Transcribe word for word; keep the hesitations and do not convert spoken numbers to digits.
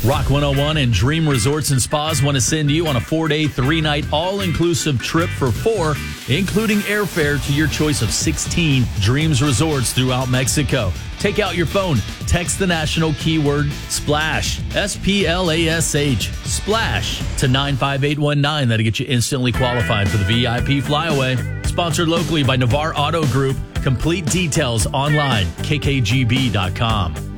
Rock one oh one and Dream Resorts and Spas want to send you on a four-day, three-night, all-inclusive trip for four, including airfare to your choice of sixteen Dreams Resorts throughout Mexico. Take out your phone, text the national keyword SPLASH, S P L A S H, SPLASH, to nine five eight one nine. That'll get you instantly qualified for the V I P flyaway. Sponsored locally by Navarre Auto Group. Complete details online, k k g b dot com.